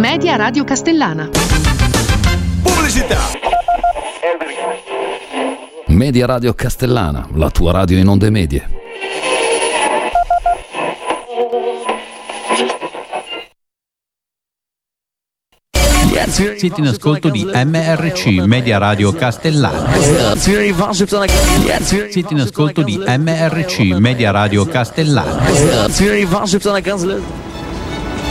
Media Radio Castellana. Pubblicità. Media Radio Castellana, la tua radio in onde medie. Siete in ascolto di MRC Media Radio Castellana. Siete in ascolto di MRC Media Radio Castellana.